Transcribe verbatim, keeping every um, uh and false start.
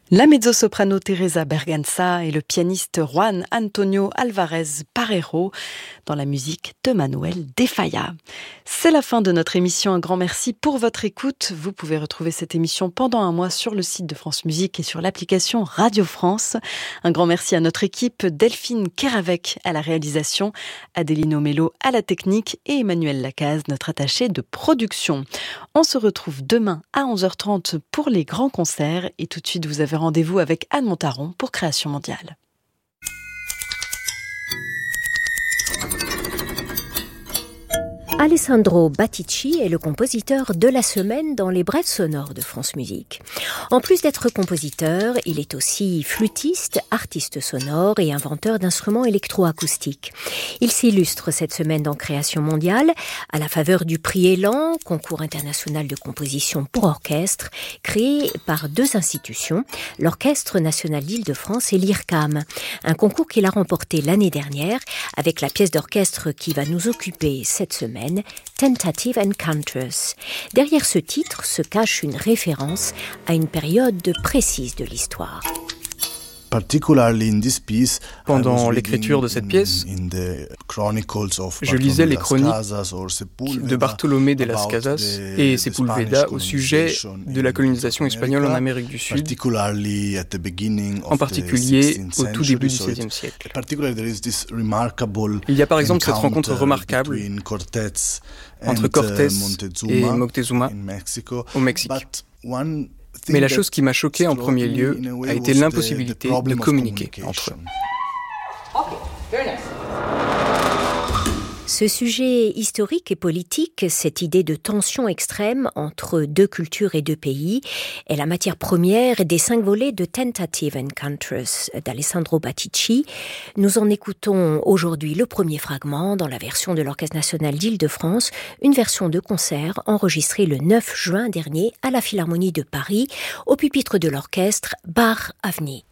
La mezzo-soprano Teresa Berganza et le pianiste Juan Antonio Alvarez Parreiro dans la musique de Manuel de Falla. C'est la fin de notre émission. Un grand merci pour votre écoute. Vous pouvez retrouver cette émission pendant un mois sur le site de France Musique et sur l'application Radio France. Un grand merci à notre équipe, Delphine Keravec à la réalisation, Adéline Omello à la technique et Emmanuel Lacaze, notre attaché de production. On se retrouve demain à onze heures trente pour les grands concerts et tout de suite vous avez rendez-vous avec Anne Montaron pour Création Mondiale. Alessandro Battici est le compositeur de la semaine dans les brèves sonores de France Musique. En plus d'être compositeur, il est aussi flûtiste, artiste sonore et inventeur d'instruments électroacoustiques. Il s'illustre cette semaine dans Création Mondiale à la faveur du prix Élan, concours international de composition pour orchestre, créé par deux institutions, l'Orchestre national d'Île-de-France et l'I R C A M. Un concours qu'il a remporté l'année dernière avec la pièce d'orchestre qui va nous occuper cette semaine, Tentative Encounters. Derrière ce titre se cache une référence à une période précise de l'histoire. Pendant l'écriture de cette pièce, je lisais les chroniques de Bartolomé de las Casas et Sepúlveda au sujet de la colonisation espagnole en Amérique du Sud, en particulier au tout début du seizième siècle. Il y a par exemple cette rencontre remarquable entre Cortés et Moctezuma au Mexique. Mais la chose qui m'a choqué en premier lieu a été l'impossibilité de communiquer entre eux. Ce sujet historique et politique, cette idée de tension extrême entre deux cultures et deux pays, est la matière première des cinq volets de Tentative Encounters d'Alessandro Battici. Nous en écoutons aujourd'hui le premier fragment dans la version de l'Orchestre national d'Île-de-France, une version de concert enregistrée le neuf juin dernier à la Philharmonie de Paris, au pupitre de l'orchestre Bar Avni.